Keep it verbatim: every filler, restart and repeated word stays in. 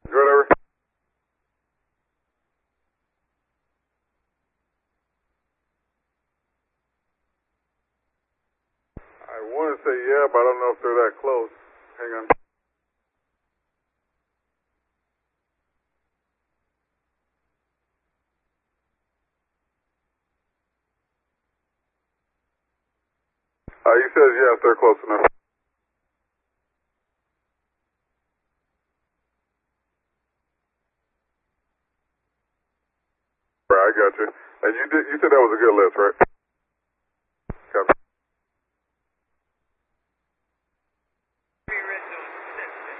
Whatever. I want to say yeah, but I don't know if they're that close. Hang on. Uh, he says yes, they're close enough. Right, I got you. And you did, you said that was a good list, right?